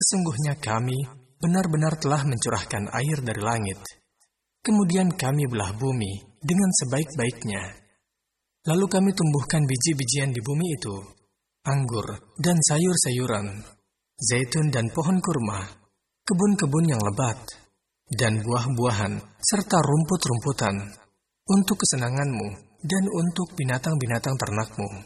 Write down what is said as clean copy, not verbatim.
Sesungguhnya kami benar-benar telah mencurahkan air dari langit. Kemudian kami belah bumi dengan sebaik-baiknya. Lalu kami tumbuhkan biji-bijian di bumi itu, anggur dan sayur-sayuran, zaitun dan pohon kurma, kebun-kebun yang lebat, dan buah-buahan, serta rumput-rumputan, untuk kesenanganmu dan untuk binatang-binatang ternakmu.